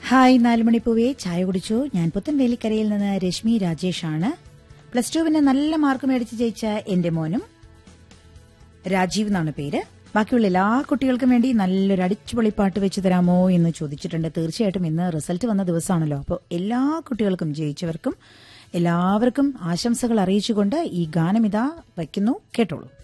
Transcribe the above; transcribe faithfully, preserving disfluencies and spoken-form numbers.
Hi നാലുമണിപ്പൂവേ, ചായ കുടിച്ചു. ഞാൻ പുത്തൻവേലിക്കരയിൽ നിന്ന് രശ്മി രാജേഷാണ്. പ്ലസ് ടുവിന് നല്ല മാർക്ക് മേടിച്ച് ജയിച്ച എന്റെ മോനും രാജീവ് എന്നാണ് പേര്. ബാക്കിയുള്ള എല്ലാ കുട്ടികൾക്കും വേണ്ടി നല്ലൊരു അടിച്ചുപൊളി പാട്ട് വെച്ച് തരാമോ എന്ന് ചോദിച്ചിട്ടുണ്ട്. തീർച്ചയായിട്ടും ഇന്ന് റിസൾട്ട് വന്ന ദിവസമാണല്ലോ. അപ്പോൾ എല്ലാ കുട്ടികൾക്കും, ജയിച്ചവർക്കും എല്ലാവർക്കും ആശംസകൾ അറിയിച്ചുകൊണ്ട് ഈ ഗാനം ഇതാ വയ്ക്കുന്നു. കേട്ടോളൂ.